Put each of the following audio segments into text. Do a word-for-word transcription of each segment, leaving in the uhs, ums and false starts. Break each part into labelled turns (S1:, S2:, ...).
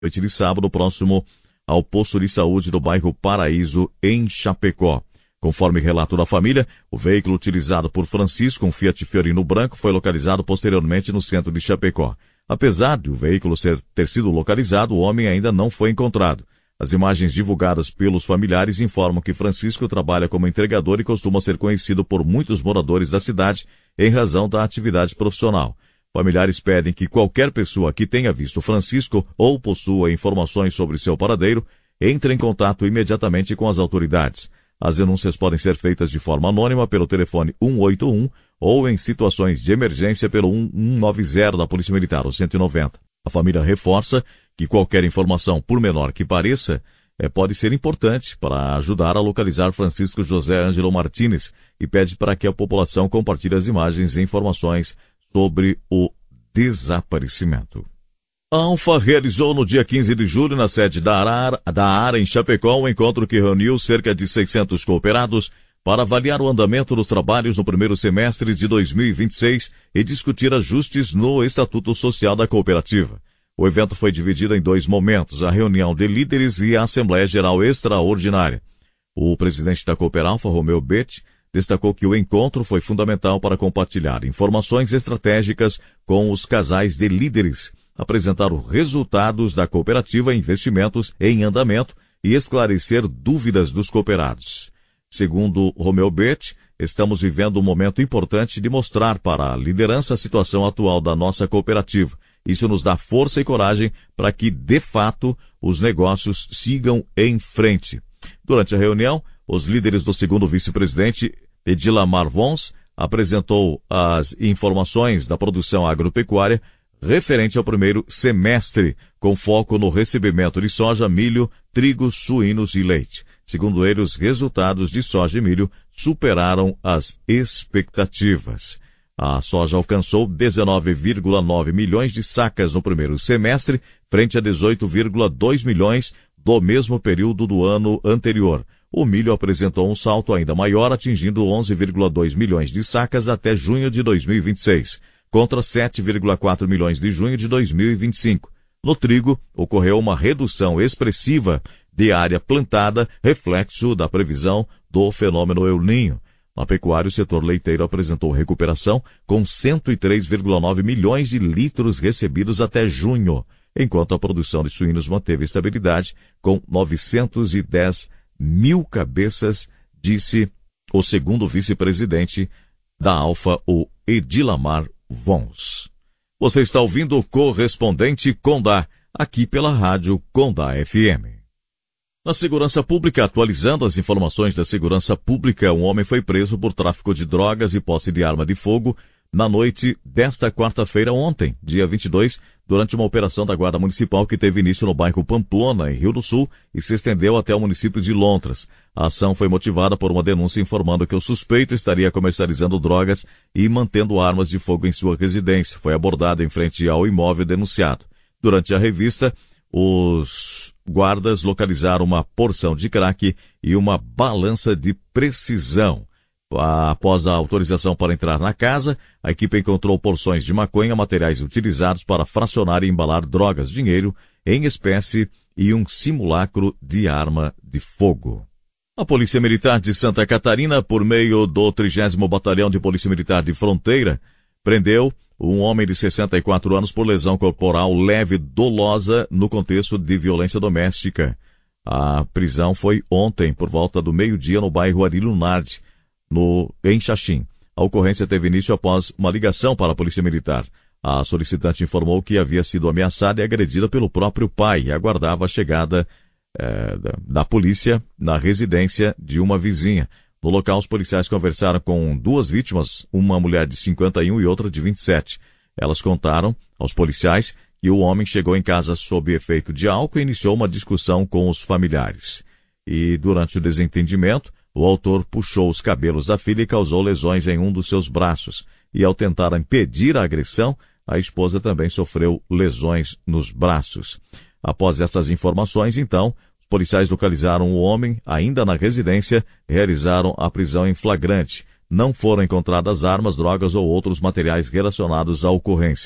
S1: noite de sábado, próximo ao posto de saúde do bairro Paraíso, em Chapecó. Conforme relato da família, o veículo utilizado por Francisco, um Fiat Fiorino branco, foi localizado posteriormente no centro de Chapecó. Apesar de o veículo ser, ter sido localizado, o homem ainda não foi encontrado. As imagens divulgadas pelos familiares informam que Francisco trabalha como entregador e costuma ser conhecido por muitos moradores da cidade em razão da atividade profissional. Familiares pedem que qualquer pessoa que tenha visto Francisco ou possua informações sobre seu paradeiro entre em contato imediatamente com as autoridades. As denúncias podem ser feitas de forma anônima pelo telefone um oito um ou em situações de emergência pelo um um nove zero da Polícia Militar, ou cento e noventa. A família reforça que qualquer informação, por menor que pareça, é, pode ser importante para ajudar a localizar Francisco José Ângelo Martínez e pede para que a população compartilhe as imagens e informações sobre o desaparecimento. A Alfa realizou no dia quinze de julho, na sede da ARA, da ARA em Chapecó, um encontro que reuniu cerca de seiscentos cooperados para avaliar o andamento dos trabalhos no primeiro semestre de dois mil e vinte e seis e discutir ajustes no Estatuto Social da Cooperativa. O evento foi dividido em dois momentos, a reunião de líderes e a Assembleia Geral Extraordinária. O presidente da Cooperalfa, Romeu Betti, destacou que o encontro foi fundamental para compartilhar informações estratégicas com os casais de líderes, apresentar os resultados da cooperativa e investimentos em andamento e esclarecer dúvidas dos cooperados. Segundo Romeu Betti, estamos vivendo um momento importante de mostrar para a liderança a situação atual da nossa cooperativa. Isso nos dá força e coragem para que, de fato, os negócios sigam em frente. Durante a reunião, os líderes do segundo vice-presidente, Edilamar Vons, apresentou as informações da produção agropecuária referente ao primeiro semestre, com foco no recebimento de soja, milho, trigo, suínos e leite. Segundo ele, os resultados de soja e milho superaram as expectativas. A soja alcançou dezenove vírgula nove milhões de sacas no primeiro semestre, frente a dezoito vírgula dois milhões do mesmo período do ano anterior. O milho apresentou um salto ainda maior, atingindo onze vírgula dois milhões de sacas até junho de dois mil e vinte e seis, contra sete vírgula quatro milhões de junho de dois mil e vinte e cinco. No trigo, ocorreu uma redução expressiva de área plantada, reflexo da previsão do fenômeno El Niño. Na pecuária, o setor leiteiro apresentou recuperação, com cento e três vírgula nove milhões de litros recebidos até junho, enquanto a produção de suínos manteve estabilidade, com novecentos e dez mil cabeças, disse o segundo vice-presidente da Alfa, o Edilamar Vons. Você está ouvindo o Correspondente Condá, aqui pela Rádio Condá F M. Na segurança pública, atualizando as informações da segurança pública, um homem foi preso por tráfico de drogas e posse de arma de fogo na noite desta quarta-feira ontem, dia vinte e dois, durante uma operação da Guarda Municipal que teve início no bairro Pamplona, em Rio do Sul, e se estendeu até o município de Lontras. A ação foi motivada por uma denúncia informando que o suspeito estaria comercializando drogas e mantendo armas de fogo em sua residência. Foi abordado em frente ao imóvel denunciado. Durante a revista, os guardas localizaram uma porção de crack e uma balança de precisão. Após a autorização para entrar na casa, a equipe encontrou porções de maconha, materiais utilizados para fracionar e embalar drogas, dinheiro em espécie e um simulacro de arma de fogo. A Polícia Militar de Santa Catarina, por meio do trigésimo Batalhão de Polícia Militar de Fronteira, prendeu um homem de sessenta e quatro anos por lesão corporal leve dolosa no contexto de violência doméstica. A prisão foi ontem, por volta do meio-dia, no bairro Arilho Nardi, no, em Xaxim. A ocorrência teve início após uma ligação para a Polícia Militar. A solicitante informou que havia sido ameaçada e agredida pelo próprio pai e aguardava a chegada eh, da, da polícia na residência de uma vizinha. No local, os policiais conversaram com duas vítimas, uma mulher de cinquenta e um e outra de vinte e sete. Elas contaram aos policiais que o homem chegou em casa sob efeito de álcool e iniciou uma discussão com os familiares. E, durante o desentendimento, o autor puxou os cabelos da filha e causou lesões em um dos seus braços. E, ao tentar impedir a agressão, a esposa também sofreu lesões nos braços. Após essas informações, então, os policiais localizaram o homem ainda na residência e realizaram a prisão em flagrante. Não foram encontradas armas, drogas ou outros materiais relacionados à ocorrência.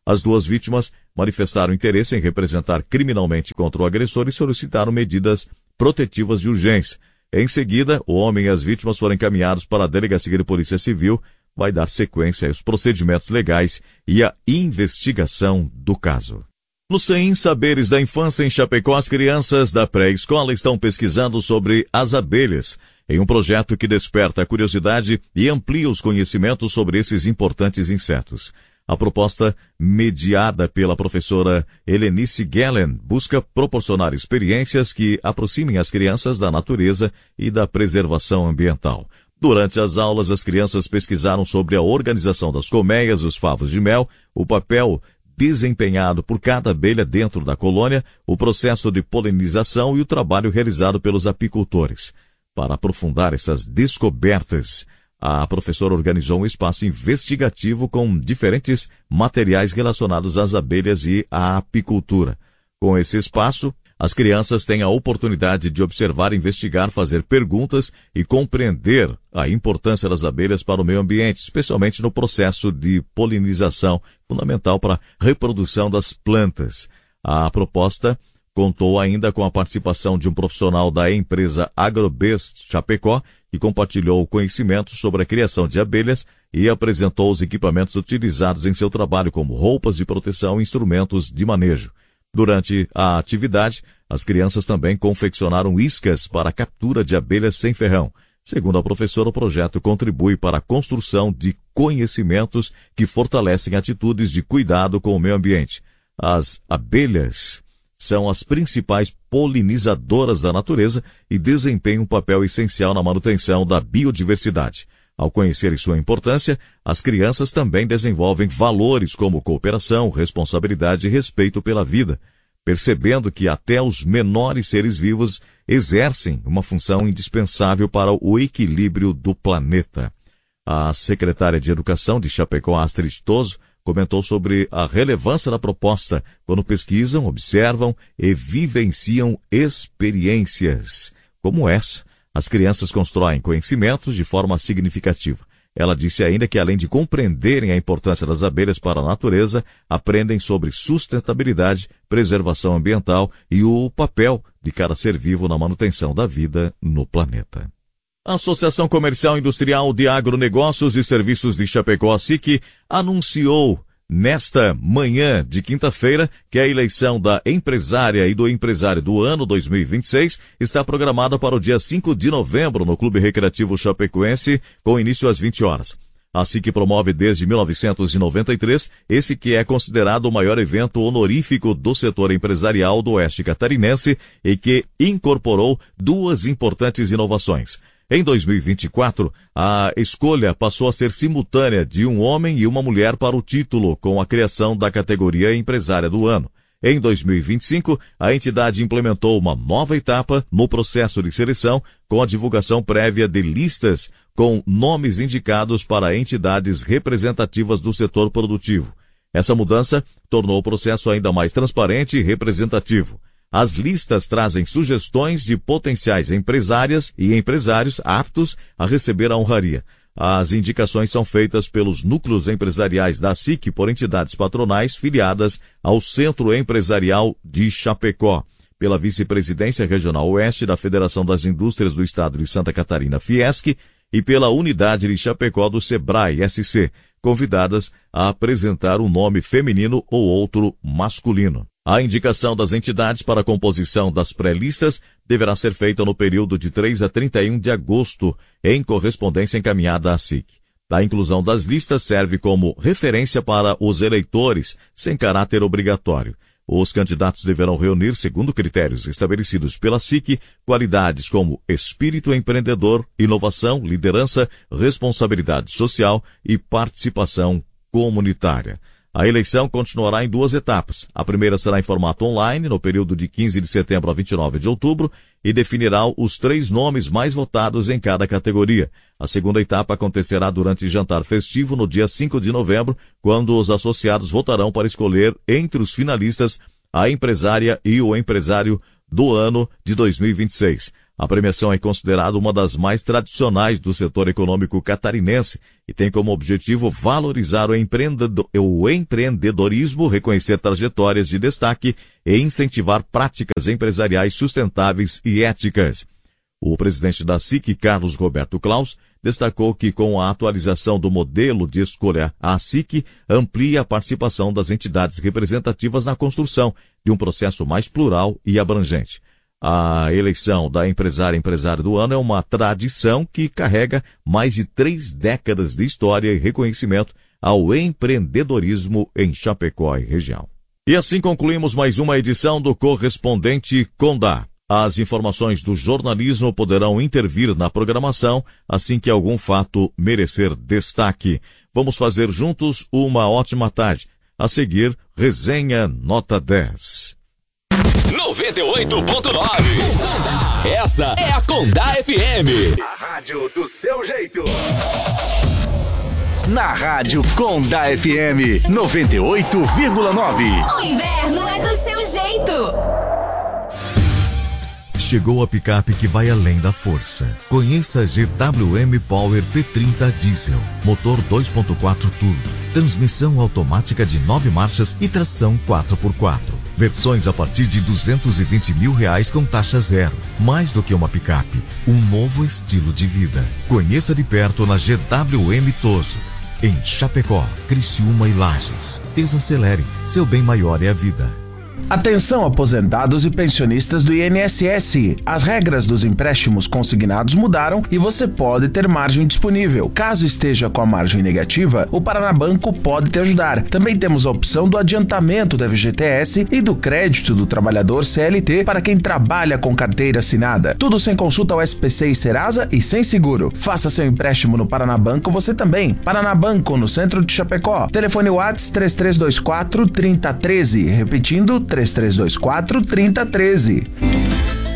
S1: As duas vítimas manifestaram interesse em representar criminalmente contra o agressor e solicitaram medidas protetivas de urgência. Em seguida, o homem e as vítimas foram encaminhados para a Delegacia de Polícia Civil, vai dar sequência aos procedimentos legais e à investigação do caso. No C E I M Saberes da Infância em Chapecó, as crianças da pré-escola estão pesquisando sobre as abelhas, em um projeto que desperta a curiosidade e amplia os conhecimentos sobre esses importantes insetos. A proposta, mediada pela professora Helenice Gellen, busca proporcionar experiências que aproximem as crianças da natureza e da preservação ambiental. Durante as aulas, as crianças pesquisaram sobre a organização das colmeias, os favos de mel, o papel desempenhado por cada abelha dentro da colônia, o processo de polinização e o trabalho realizado pelos apicultores. Para aprofundar essas descobertas, a professora organizou um espaço investigativo com diferentes materiais relacionados às abelhas e à apicultura. Com esse espaço, as crianças têm a oportunidade de observar, investigar, fazer perguntas e compreender a importância das abelhas para o meio ambiente, especialmente no processo de polinização, fundamental para a reprodução das plantas. A proposta contou ainda com a participação de um profissional da empresa Agrobest Chapecó, que compartilhou conhecimentos sobre a criação de abelhas e apresentou os equipamentos utilizados em seu trabalho, como roupas de proteção e instrumentos de manejo. Durante a atividade, as crianças também confeccionaram iscas para a captura de abelhas sem ferrão. Segundo a professora, o projeto contribui para a construção de conhecimentos que fortalecem atitudes de cuidado com o meio ambiente. As abelhas são as principais polinizadoras da natureza e desempenham um papel essencial na manutenção da biodiversidade. Ao conhecerem sua importância, as crianças também desenvolvem valores como cooperação, responsabilidade e respeito pela vida, percebendo que até os menores seres vivos exercem uma função indispensável para o equilíbrio do planeta. A secretária de Educação de Chapecó, Astrid Toso, comentou sobre a relevância da proposta quando pesquisam, observam e vivenciam experiências como essa. As crianças constroem conhecimentos de forma significativa. Ela disse ainda que, além de compreenderem a importância das abelhas para a natureza, aprendem sobre sustentabilidade, preservação ambiental e o papel de cada ser vivo na manutenção da vida no planeta. A Associação Comercial Industrial de Agronegócios e Serviços de Chapecó, SIC, anunciou nesta manhã de quinta-feira que a eleição da empresária e do empresário do ano dois mil e vinte e seis está programada para o dia cinco de novembro no Clube Recreativo Chapecoense, com início às vinte horas. A SIC promove desde mil novecentos e noventa e três esse que é considerado o maior evento honorífico do setor empresarial do Oeste Catarinense e que incorporou duas importantes inovações. Em dois mil e vinte e quatro, a escolha passou a ser simultânea de um homem e uma mulher para o título, com a criação da categoria Empresária do Ano. Em dois mil e vinte e cinco, a entidade implementou uma nova etapa no processo de seleção, com a divulgação prévia de listas com nomes indicados para entidades representativas do setor produtivo. Essa mudança tornou o processo ainda mais transparente e representativo. As listas trazem sugestões de potenciais empresárias e empresários aptos a receber a honraria. As indicações são feitas pelos núcleos empresariais da SIC por entidades patronais filiadas ao Centro Empresarial de Chapecó, pela Vice-Presidência Regional Oeste da Federação das Indústrias do Estado de Santa Catarina, Fiesc, e pela Unidade de Chapecó do Sebrae, S C, convidadas a apresentar um nome feminino ou outro masculino. A indicação das entidades para a composição das pré-listas deverá ser feita no período de três a trinta e um de agosto, em correspondência encaminhada à SIC. A inclusão das listas serve como referência para os eleitores, sem caráter obrigatório. Os candidatos deverão reunir, segundo critérios estabelecidos pela SIC, qualidades como espírito empreendedor, inovação, liderança, responsabilidade social e participação comunitária. A eleição continuará em duas etapas. A primeira será em formato online, no período de quinze de setembro a vinte e nove de outubro, e definirá os três nomes mais votados em cada categoria. A segunda etapa acontecerá durante jantar festivo no dia cinco de novembro, quando os associados votarão para escolher entre os finalistas a empresária e o empresário do ano de dois mil e vinte e seis. A premiação é considerada uma das mais tradicionais do setor econômico catarinense e tem como objetivo valorizar o, empreendedor, o empreendedorismo, reconhecer trajetórias de destaque e incentivar práticas empresariais sustentáveis e éticas. O presidente da S I C, Carlos Roberto Claus, destacou que com a atualização do modelo de escolha, a S I C amplia a participação das entidades representativas na construção de um processo mais plural e abrangente. A eleição da empresária empresário do ano é uma tradição que carrega mais de três décadas de história e reconhecimento ao empreendedorismo em Chapecó e região. E assim concluímos mais uma edição do Correspondente Condá. As informações do jornalismo poderão intervir na programação assim que algum fato merecer destaque. Vamos fazer juntos uma ótima tarde. A seguir, Resenha Nota dez.
S2: noventa e oito ponto nove. Essa é a Condá F M. A rádio do seu jeito. Na rádio Condá F M noventa e oito vírgula nove.
S3: O inverno é do seu jeito.
S1: Chegou a picape que vai além da força. Conheça a G W M Power P trinta Diesel. Motor dois ponto quatro turbo. Transmissão automática de nove marchas e tração quatro por quatro. Versões a partir de duzentos e vinte mil reais com taxa zero. Mais do que uma picape, um novo estilo de vida. Conheça de perto na G W M Toso. Em Chapecó, Criciúma e Lages. Desacelere, seu bem maior é a vida.
S4: Atenção aposentados e pensionistas do I N S S. As regras dos empréstimos consignados mudaram e você pode ter margem disponível. Caso esteja com a margem negativa, o Paranabanco pode te ajudar. Também temos a opção do adiantamento da F G T S e do crédito do trabalhador C L T para quem trabalha com carteira assinada. Tudo sem consulta ao S P C e Serasa e sem seguro. Faça seu empréstimo no Paranabanco você também. Paranabanco, no centro de Chapecó. Telefone WhatsApp três três dois quatro, três zero um três. Repetindo, três três dois quatro, três zero um três.